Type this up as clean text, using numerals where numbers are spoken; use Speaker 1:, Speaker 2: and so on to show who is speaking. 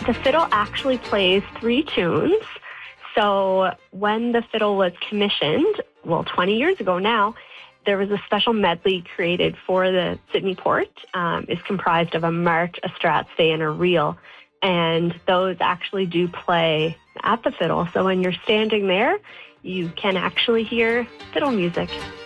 Speaker 1: The fiddle actually plays 3 tunes. So when the fiddle was commissioned, 20 years ago now, there was a special medley created for the Sydney Port. It's comprised of a march, a strathspey, and a reel. And those actually do play at the fiddle. So when you're standing there, you can actually hear fiddle music.